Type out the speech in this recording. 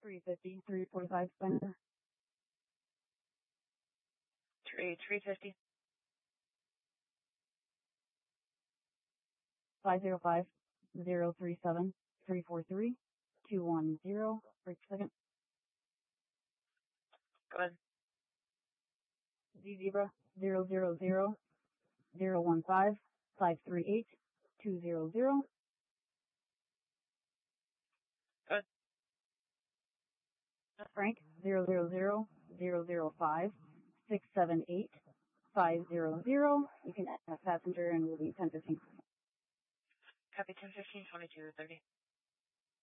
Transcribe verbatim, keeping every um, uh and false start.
three fifty, three forty-five, Spencer. Three, three fifty. Five zero five, zero three seven, three four three, two one zero. Break per second. Go ahead. Z Zebra, zero zero zero, zero one five, five three eight, two zero zero. Go ahead. Frank, zero zero zero, zero zero five, six seven eight, five zero zero. You can add a passenger and we'll be ten fifteen. Copy ten fifteen, twenty-two thirty.